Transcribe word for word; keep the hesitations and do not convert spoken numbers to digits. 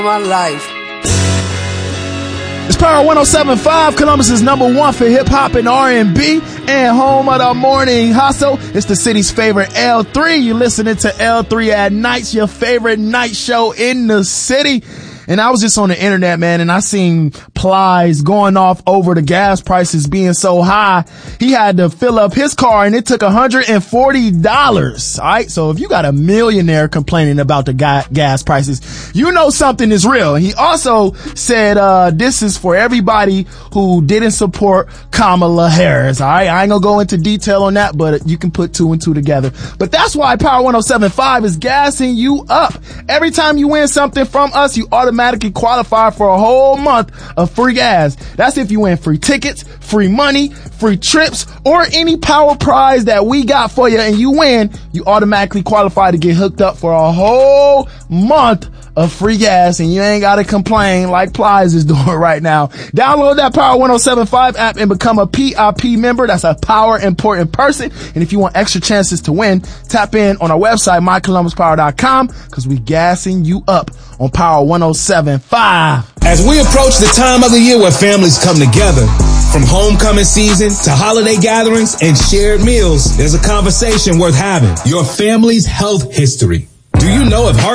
My life. It's Power one oh seven point five, Columbus's number one for hip hop and R and B, and home of the morning hustle. It's the city's favorite L three. You're listening to L three at Nights, your favorite night show in the city. And I was just on the internet, man, and I seen Plies going off over the gas prices being so high. He had to fill up his car and it took one hundred forty dollars. All right. So if you got a millionaire complaining about the ga- gas prices, you know something is real. And he also said, uh, this is for everybody who didn't support Kamala Harris. All right. I ain't gonna go into detail on that, but you can put two and two together. But that's why Power one oh seven point five is gassing you up. Every time you win something from us, you automatically qualify for a whole month of free gas. That's if you win free tickets, free money, free trips, or any power prize that we got for you, and you win, you automatically qualify to get hooked up for a whole month of free gas, and you ain't gotta complain like Plies is doing right now. Download that Power one oh seven point five app and become a P I P member. That's a Power Important Person. And if you want extra chances to win, tap in on our website, my columbus power dot com, because we gassing you up on Power one oh seven point five. As we approach the time of the year where families come together, from homecoming season to holiday gatherings and shared meals, there's a conversation worth having. Your family's health history. Do you know if heart